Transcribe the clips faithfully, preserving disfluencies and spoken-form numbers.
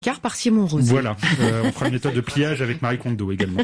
car par Simon Rosé. Voilà, euh, on fera une méthode de pliage avec Marie Kondo également.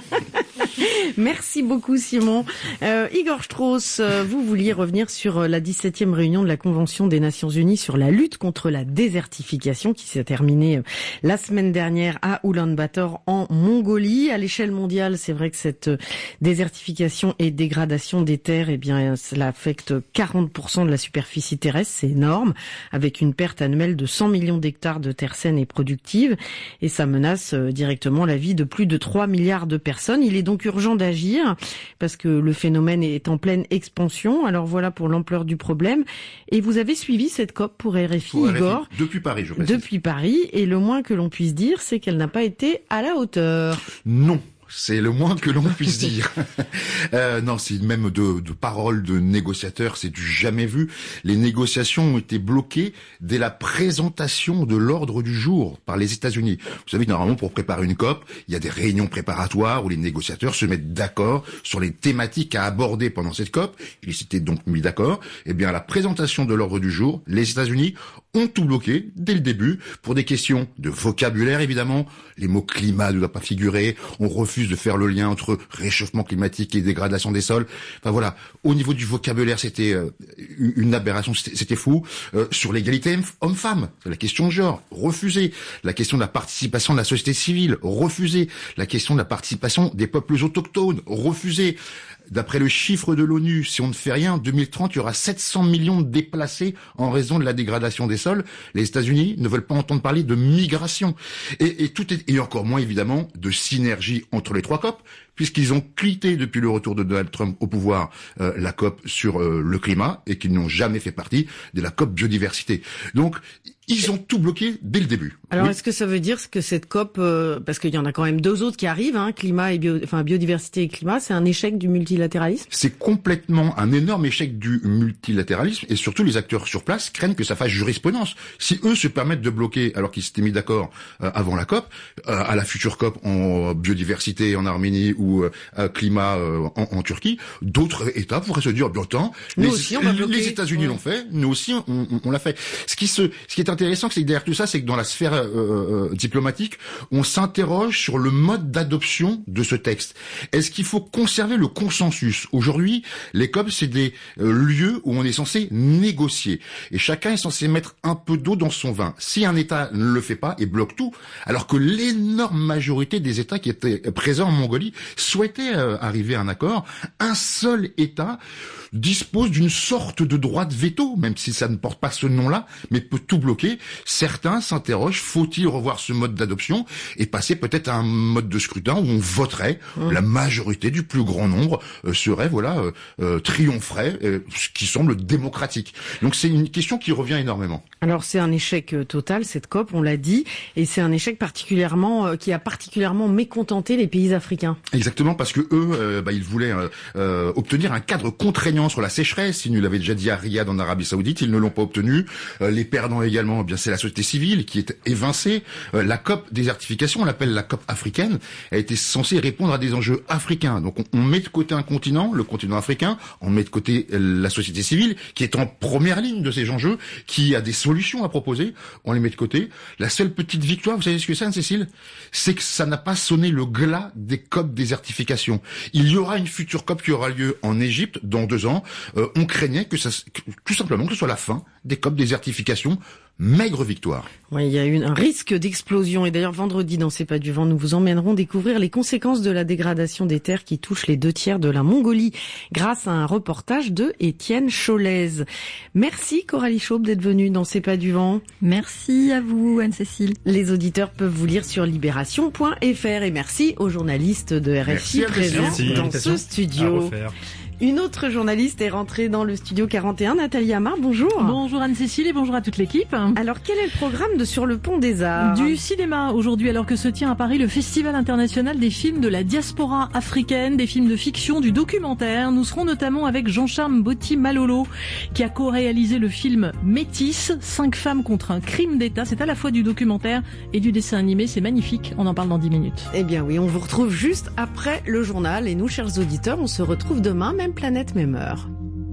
Merci beaucoup Simon. Euh, Igor Strauss, euh, vous vouliez revenir sur euh, la dix-septième réunion de la Convention des Nations Unies sur la lutte contre la désertification qui s'est terminée euh, la semaine dernière à Oulan-Bator en Mongolie. À l'échelle mondiale, c'est vrai que cette euh, désertification et dégradation des terres, eh bien, cela affecte quarante pour cent de la superficie terrestre, c'est énorme, avec une perte annuelle de cent millions d'hectares de terres saines et productives, et ça menace euh, directement la vie de plus de trois milliards de personnes. Il est donc urgent d'agir parce que le phénomène est en pleine expansion. Alors voilà pour l'ampleur du problème. Et vous avez suivi cette COP pour R F I, pour Igor. R F I, depuis Paris, je précise. Depuis Paris. Et le moins que l'on puisse dire, c'est qu'elle n'a pas été à la hauteur. Non. C'est le moins que l'on puisse dire. euh, non, c'est même de, de paroles de négociateurs, c'est du jamais vu. Les négociations ont été bloquées dès la présentation de l'ordre du jour par les États-Unis. Vous savez, normalement, pour préparer une COP, il y a des réunions préparatoires où les négociateurs se mettent d'accord sur les thématiques à aborder pendant cette COP. Ils s'étaient donc mis d'accord. Eh bien, à la présentation de l'ordre du jour, les États-Unis ont tout bloqué dès le début pour des questions de vocabulaire, évidemment. Les mots climat ne doivent pas figurer. On refuse de faire le lien entre réchauffement climatique et dégradation des sols. Enfin voilà, au niveau du vocabulaire, c'était euh, une aberration, c'était, c'était fou. Euh, sur l'égalité homme-femme, la question de genre, refusé. La question de la participation de la société civile, refusé. La question de la participation des peuples autochtones, refusé. D'après le chiffre de l'ONU, si on ne fait rien, en deux mille trente, il y aura sept cents millions de déplacés en raison de la dégradation des sols. Les États-Unis ne veulent pas entendre parler de migration. Et, et tout est, et encore moins évidemment, de synergie entre les trois COP, puisqu'ils ont quitté depuis le retour de Donald Trump au pouvoir euh, la COP sur euh, le climat et qu'ils n'ont jamais fait partie de la COP biodiversité. Donc, ils ont tout bloqué dès le début. Alors, oui. Est-ce que ça veut dire que cette COP, euh, parce qu'il y en a quand même deux autres qui arrivent, hein, climat et bio, enfin biodiversité et climat, c'est un échec du multilatéralisme? C'est complètement un énorme échec du multilatéralisme et surtout les acteurs sur place craignent que ça fasse jurisprudence. Si eux se permettent de bloquer alors qu'ils s'étaient mis d'accord euh, avant la COP, euh, à la future COP en biodiversité en Arménie ou euh, climat euh, en, en Turquie, d'autres États pourraient se dire, bien tant, les, aussi, on va les États-Unis ouais. l'ont fait, nous aussi on, on, on l'a fait. Ce qui se, ce qui est intéressant, c'est que derrière tout ça, c'est que dans la sphère euh, diplomatique, on s'interroge sur le mode d'adoption de ce texte. Est-ce qu'il faut conserver le consensus? Aujourd'hui, les COP, c'est des euh, lieux où on est censé négocier. Et chacun est censé mettre un peu d'eau dans son vin. Si un État ne le fait pas et bloque tout, alors que l'énorme majorité des États qui étaient présents en Mongolie souhaitaient euh, arriver à un accord, un seul État dispose d'une sorte de droit de veto, même si ça ne porte pas ce nom-là, mais peut tout bloquer. Certains s'interrogent, faut-il revoir ce mode d'adoption et passer peut-être à un mode de scrutin où on voterait, mmh. la majorité du plus grand nombre euh, serait, voilà, euh, euh, triompherait, euh, ce qui semble démocratique. Donc c'est une question qui revient énormément. Alors c'est un échec total, cette COP, on l'a dit, et c'est un échec particulièrement euh, qui a particulièrement mécontenté les pays africains. Exactement, parce que eux, euh, bah, ils voulaient euh, euh, obtenir un cadre contraignant sur la sécheresse. Ils nous l'avaient déjà dit à Riyad en Arabie Saoudite, ils ne l'ont pas obtenu. Euh, les perdants également, eh bien c'est la société civile qui est évincée. Euh, la COP désertification, on l'appelle la COP africaine, a été censée répondre à des enjeux africains. Donc on, on met de côté un continent, le continent africain, on met de côté la société civile qui est en première ligne de ces enjeux, qui a des solutions à proposer, on les met de côté. La seule petite victoire, vous savez ce que c'est, Anne-Cécile? C'est que ça n'a pas sonné le glas des COP désertification. Il y aura une future COP qui aura lieu en Égypte dans deux ans. Euh, on craignait que ça, que, tout simplement, que ce soit la fin des COP désertification. Maigre victoire. Oui, il y a eu un risque d'explosion. Et d'ailleurs, vendredi, dans C'est pas du vent, nous vous emmènerons découvrir les conséquences de la dégradation des terres qui touchent les deux tiers de la Mongolie, grâce à un reportage de Étienne Cholez. Merci Coralie Chaube d'être venue dans C'est pas du vent. Merci à vous, Anne-Cécile. Les auditeurs peuvent vous lire sur libération point f r. Et merci aux journalistes de R F I présents dans ce studio. Une autre journaliste est rentrée dans le studio quarante et un, Nathalie Amar, bonjour. Bonjour Anne-Cécile et bonjour à toute l'équipe. Alors quel est le programme de Sur le pont des Arts? Du cinéma aujourd'hui, alors que se tient à Paris le Festival international des films de la diaspora africaine, des films de fiction, du documentaire. Nous serons notamment avec Jean-Charles Botti Malolo qui a co-réalisé le film Métis, cinq femmes contre un crime d'État. C'est à la fois du documentaire et du dessin animé, c'est magnifique, on en parle dans dix minutes. Eh bien oui, on vous retrouve juste après le journal et nous, chers auditeurs, on se retrouve demain, même planète, même heure.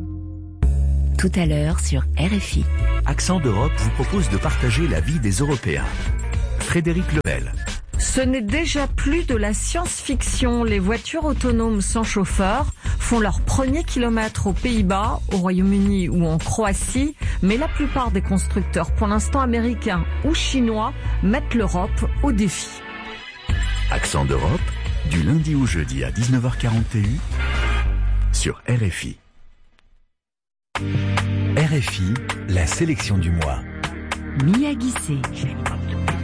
Tout à l'heure sur R F I. Accent d'Europe vous propose de partager la vie des Européens. Frédéric Lebel. Ce n'est déjà plus de la science-fiction. Les voitures autonomes sans chauffeur font leurs premiers kilomètres aux Pays-Bas, au Royaume-Uni ou en Croatie, mais la plupart des constructeurs, pour l'instant américains ou chinois, mettent l'Europe au défi. Accent d'Europe, du lundi au jeudi à dix-neuf heures quarante et un sur R F I. R F I, la sélection du mois. Mia Guissé.